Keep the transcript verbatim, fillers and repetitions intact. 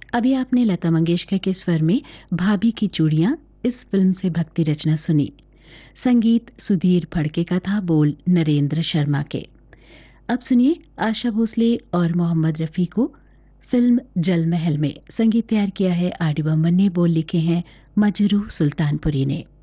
अभी आपने लता मंगेशकर के स्वर में भाभी की चूड़ियां इस फिल्म से भक्ति रचना सुनी। संगीत सुधीर फड़के का था, बोल नरेंद्र शर्मा के। अब सुनिए आशा भोसले और मोहम्मद रफी को फिल्म जल महल में। संगीत तैयार किया है आर डी बर्मन ने, बोल लिखे हैं मजरूह सुल्तानपुरी ने।